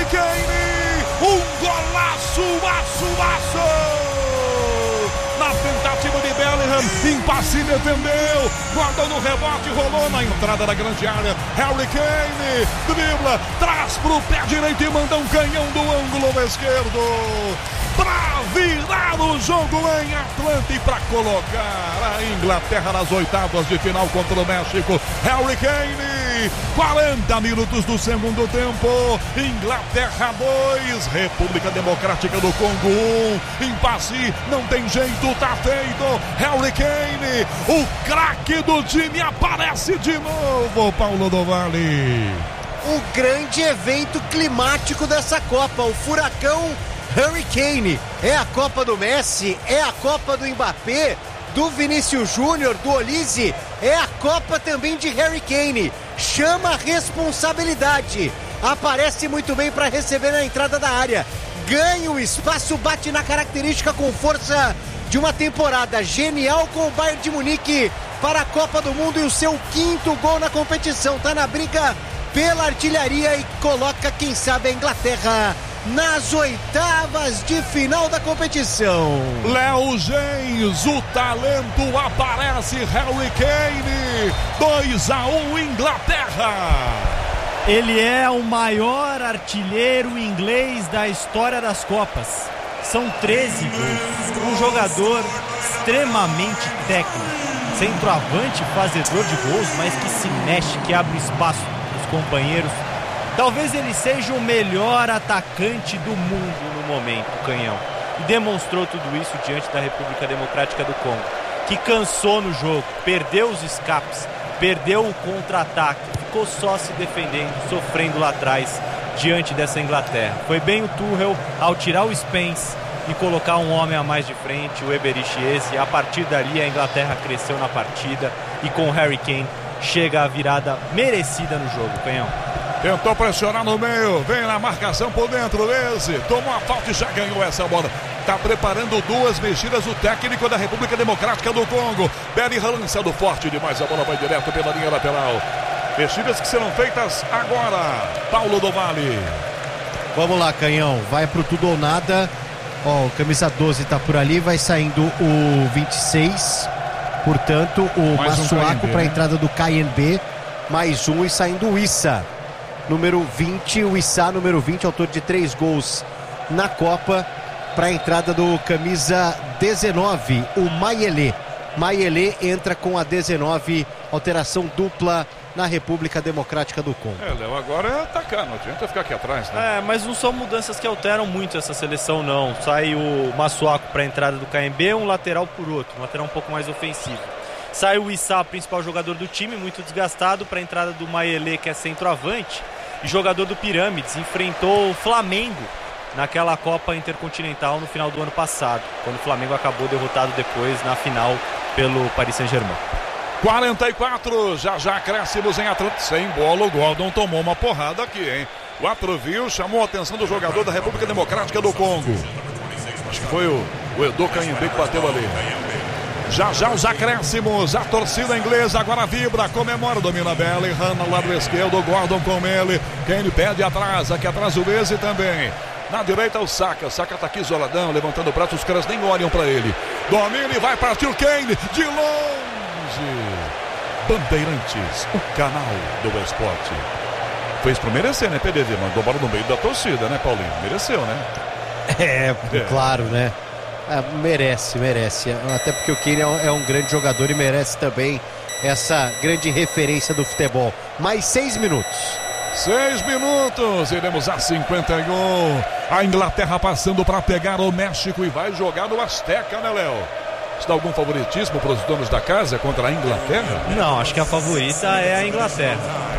Harry Kane, um golaço, na tentativa de Bellingham, impasse, defendeu, guardou no rebote, rolou na entrada da grande área. Harry Kane dribla, traz pro pé direito e manda um canhão do ângulo esquerdo para virar o jogo em Atlanta e para colocar a Inglaterra nas oitavas de final contra o México. Harry Kane, 40 minutos do segundo tempo, Inglaterra 2, República Democrática do Congo 1, impasse, não tem jeito, tá feito. Harry Kane, o craque do time, aparece de novo, Paulo do Vale. O grande evento climático dessa Copa, o furacão Harry Kane. É a Copa do Messi, é a Copa do Mbappé, do Vinícius Júnior, do Olise, é a Copa também de Harry Kane. Chama a responsabilidade, aparece muito bem para receber na entrada da área, ganha o espaço, bate na característica com força de uma temporada genial com o Bayern de Munique para a Copa do Mundo e o seu 5º gol na competição. Tá na briga pela artilharia e coloca, quem sabe, a Inglaterra nas oitavas de final da competição. Léo Gens, o talento aparece. Harry Kane, 2-1 Inglaterra. Ele é o maior artilheiro inglês da história das Copas. São 13 gols. Um jogador extremamente técnico, centroavante, fazedor de gols, mas que se mexe, que abre espaço para os companheiros. Talvez ele seja o melhor atacante do mundo no momento, Canhão. E demonstrou tudo isso diante da República Democrática do Congo, que cansou no jogo, perdeu os escapes, perdeu o contra-ataque, ficou só se defendendo, sofrendo lá atrás diante dessa Inglaterra. Foi bem o Tuchel ao tirar o Spence e colocar um homem a mais de frente, o Eberechi Eze. A partir dali a Inglaterra cresceu na partida e com o Harry Kane chega a virada merecida no jogo, Canhão. Tentou pressionar no meio, vem na marcação por dentro, Eze tomou a falta e já ganhou essa bola. Tá preparando duas mexidas o técnico da República Democrática do Congo. Bellingham lançando forte demais, a bola vai direto pela linha lateral. Mexidas que serão feitas agora, Paulo do Vale. Vamos lá, Canhão, vai pro tudo ou nada. Ó, o camisa 12 tá por ali, vai saindo o 26, portanto o Massuaco para a entrada do KNB, mais um, e saindo o Issa, número 20, o Issa, número 20, autor de 3 gols na Copa, para a entrada do camisa 19, o Mayele. Mayele entra com a 19, alteração dupla na República Democrática do Congo. Léo, agora é atacar, não adianta ficar aqui atrás, né? Mas não são mudanças que alteram muito essa seleção, não. Sai o Massuaco para a entrada do KNB, um lateral por outro, um lateral um pouco mais ofensivo. Sai o Issa, principal jogador do time, muito desgastado, para a entrada do Mayele, que é centroavante e jogador do Pirâmides. Enfrentou o Flamengo naquela Copa Intercontinental no final do ano passado, quando o Flamengo acabou derrotado depois na final pelo Paris Saint-Germain. 44, já acréscimos em Atlanta. Sem bola, o Gordon tomou uma porrada aqui, hein? O árbitro viu, chamou a atenção do jogador da República Democrática do Congo. Acho que foi o Edu Canhembe que bateu ali. Já os acréscimos, a torcida inglesa agora vibra, comemora, domina Bellingham no lado esquerdo, o Gordon com ele. Kane pede atrás, aqui atrás o Eze também. Na direita o Saka tá aqui isoladão, levantando o braço, os caras nem olham pra ele. Domina e vai partir o Kane, de longe. Bandeirantes, o canal do esporte. Fez por merecer, né, PDV? Mandou bola no meio da torcida, né, Paulinho? Mereceu, né? Claro, né? Merece. Até porque o Kane é um grande jogador e merece também essa grande referência do futebol. Mais 6 minutos. 6 minutos, iremos a 51. A Inglaterra passando para pegar o México e vai jogar no Azteca, né, Léo? Você dá algum favoritismo para os donos da casa contra a Inglaterra? Não, acho que a favorita é a Inglaterra.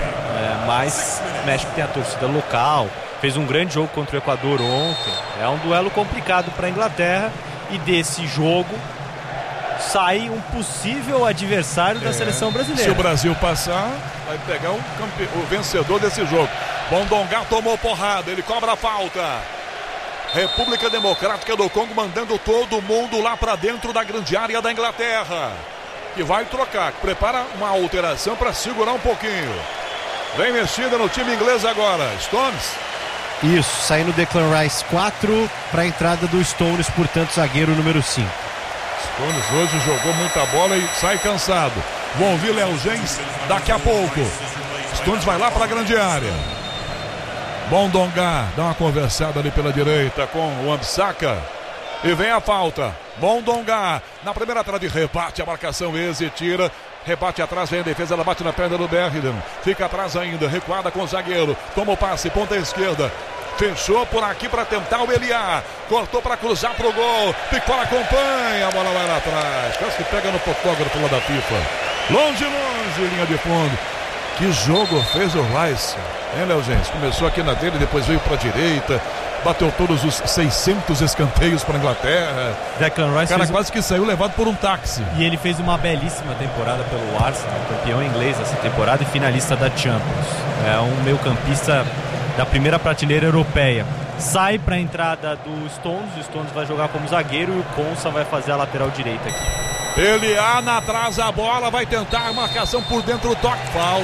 Mas o México tem a torcida local, fez um grande jogo contra o Equador ontem. É um duelo complicado para a Inglaterra e desse jogo sai um possível adversário da seleção brasileira. Se o Brasil passar, vai pegar o vencedor desse jogo. Bondonga tomou porrada, ele cobra a falta. República Democrática do Congo mandando todo mundo lá para dentro da grande área da Inglaterra, que vai trocar, prepara uma alteração para segurar um pouquinho. Vem mexida no time inglês agora. Stones Isso, saindo Declan Rice 4 para a entrada do Stones, portanto, zagueiro número 5. Stones hoje jogou muita bola e sai cansado. Vão ouvir Léo Gens daqui a pouco. Stones vai lá para a grande área. Bondonga dá uma conversada ali pela direita com o Ambsaka. E vem a falta. Bondonga na primeira trave, rebate a marcação, Eze tira. Rebate atrás, vem a defesa, ela bate na perna do Bergman. Fica atrás ainda, recuada com o zagueiro. Toma o passe, ponta esquerda. Fechou por aqui para tentar o Eliá. Cortou para cruzar pro gol. Picola acompanha, a bola vai lá atrás. Quase que pega no fotógrafo lá da FIFA. Longe, linha de fundo. Que jogo fez o Rice, hein, Léo Gens? Começou aqui na dele, depois veio para a direita. Bateu todos os 600 escanteios para a Inglaterra. Declan Rice, cara, quase que saiu levado por um táxi. E ele fez uma belíssima temporada pelo Arsenal, campeão inglês essa temporada e finalista da Champions. É um meio-campista da primeira prateleira europeia. Sai para a entrada do Stones, o Stones vai jogar como zagueiro e o Konsa vai fazer a lateral direita aqui. Eliá atrás a bola, vai tentar a marcação por dentro, toque.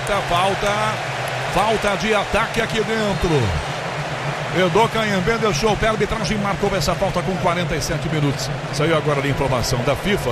Falta de ataque aqui dentro. Edu Canhambé deixou o pé, a arbitragem marcou essa falta com 47 minutos. Saiu agora a informação da FIFA.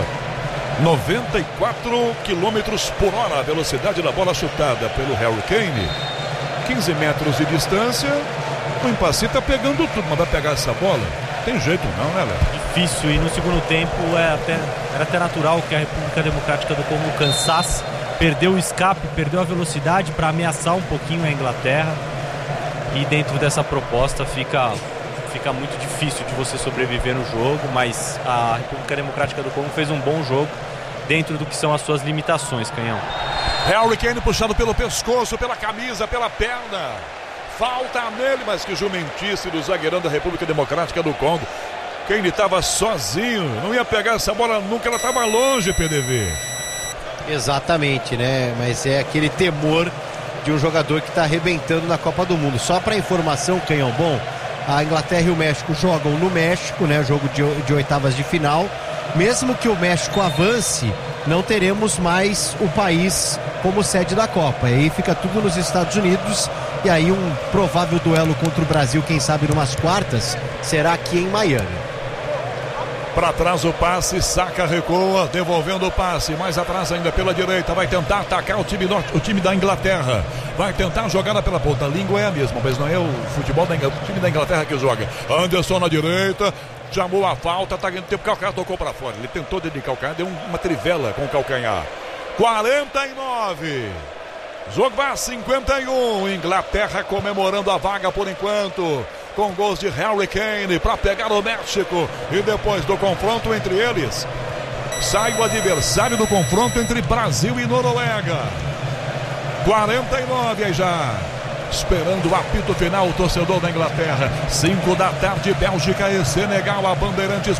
94 km por hora a velocidade da bola chutada pelo Harry Kane. 15 metros de distância. O Impassi tá pegando tudo, mas vai pegar essa bola? Tem jeito não, né, Léo? Difícil, e no segundo tempo era até natural que a República Democrática do Congo cansasse. Perdeu o escape, perdeu a velocidade para ameaçar um pouquinho a Inglaterra. E dentro dessa proposta fica muito difícil de você sobreviver no jogo, mas a República Democrática do Congo fez um bom jogo dentro do que são as suas limitações, Canhão. Harry Kane puxado pelo pescoço, pela camisa, pela perna. Falta nele, mas que jumentice do zagueirão da República Democrática do Congo. Kane estava sozinho, não ia pegar essa bola nunca, ela estava longe, PDV. Exatamente, né? Mas é aquele temor de um jogador que está arrebentando na Copa do Mundo. Só para informação, Canhão Bom, a Inglaterra e o México jogam no México, né? Jogo de oitavas de final. Mesmo que o México avance, não teremos mais o país como sede da Copa. E aí fica tudo nos Estados Unidos. E aí um provável duelo contra o Brasil, quem sabe numas quartas, será aqui em Miami. Para trás o passe, Saka recua, devolvendo o passe, mais atrás ainda pela direita, vai tentar atacar o time da Inglaterra, vai tentar a jogada pela ponta, a língua é a mesma, mas não é o futebol o time da Inglaterra que joga. Anderson na direita, chamou a falta, tá ganhando tempo, o calcanhar tocou para fora, ele tentou dedicar o calcanhar, deu uma trivela com o calcanhar. 49, jogo vai a 51, Inglaterra comemorando a vaga por enquanto, com gols de Harry Kane para pegar o México. E depois do confronto entre eles, sai o adversário do confronto entre Brasil e Noruega. 49 aí já, esperando o apito final, o torcedor da Inglaterra. 5 da tarde, Bélgica e Senegal, a Bandeirantes